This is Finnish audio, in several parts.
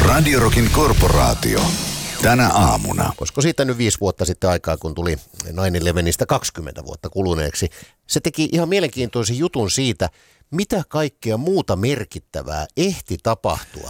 Radio Rockin korporaatio. Tänä aamuna. Olisiko siitä nyt 5 vuotta sitten aikaa, kun tuli 9/11 20 vuotta kuluneeksi. Se teki ihan mielenkiintoisen jutun siitä, mitä kaikkea muuta merkittävää ehti tapahtua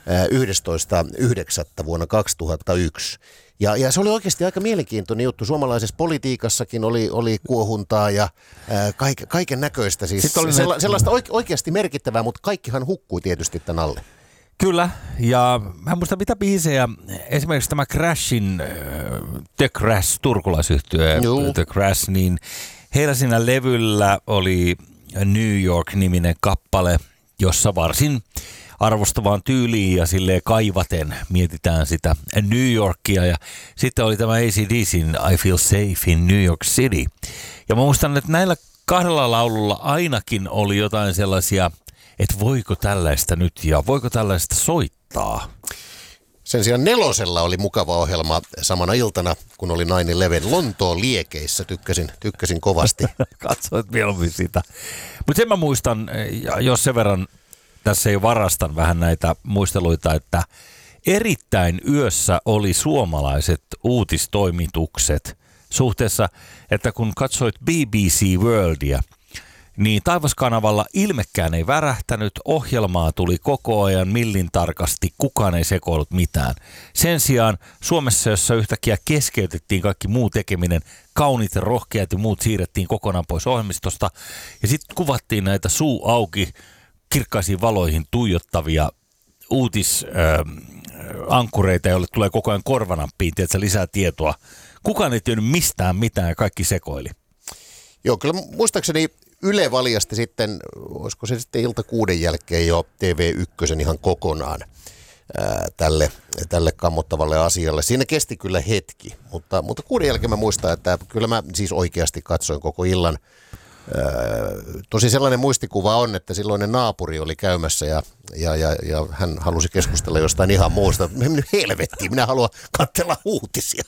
11.9. vuonna 2001. Ja se oli oikeasti aika mielenkiintoinen juttu. Suomalaisessa politiikassakin oli kuohuntaa ja kaiken näköistä. Siis sellaista oikeasti merkittävää, mutta kaikkihan hukkui tietysti tämän alle. Kyllä, ja mä en muista mitä biisejä, esimerkiksi tämä Crashin, The Crash, turkulaisyhtyö, The Crash, niin heillä siinä levyllä oli New York-niminen kappale, jossa varsin arvostavaan tyyliin ja silleen kaivaten mietitään sitä New Yorkia. Ja sitten oli tämä AC/DC:n I Feel Safe in New York City. Ja mä muistan, että näillä 2 laululla ainakin oli jotain sellaisia, että voiko tällaista nyt ja voiko tällaista soittaa. Sen sijaan 4 oli mukava ohjelma samana iltana, kun oli 9/11 Lontoon liekeissä. Tykkäsin kovasti. Katsoit mieluummin sitä. Mutta sen mä muistan, jos sen verran tässä jo varastan vähän näitä muisteluita, että erittäin yössä oli suomalaiset uutistoimitukset suhteessa, että kun katsoit BBC Worldia, niin taivaskanavalla ilmekään ei värähtänyt, ohjelmaa tuli koko ajan millin tarkasti, kukaan ei sekoillut mitään. Sen sijaan Suomessa, jossa yhtäkkiä keskeytettiin kaikki muu tekeminen, kauniit ja rohkeat ja muut siirrettiin kokonaan pois ohjelmistosta, ja sitten kuvattiin näitä suu auki, kirkkaisiin valoihin tuijottavia uutisankkureita, joille tulee koko ajan korvanappiin, tiedätkö, lisää tietoa. Kukaan ei tiennyt mistään mitään ja kaikki sekoili. Joo, kyllä muistaakseni Yle valjasti sitten, olisiko se sitten ilta 6 jälkeen jo TV1 ihan kokonaan tälle kammottavalle asialle. Siinä kesti kyllä hetki, mutta 6 jälkeen mä muistan, että kyllä mä siis oikeasti katsoin koko illan. Tosi sellainen muistikuva on, että silloinen naapuri oli käymässä ja hän halusi keskustella jostain ihan muusta. Helvettiin, minä haluan katsella uutisia.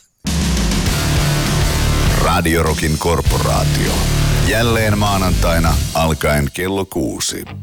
Radio Rockin korporaatio. Jälleen maanantaina alkaen kello 6.